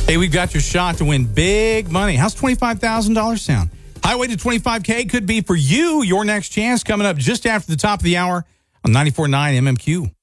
Hey, we've got your shot to win big money. How's $25,000 sound? Highway to 25K could be for you. Your next chance coming up just after the top of the hour on 94.9 MMQ.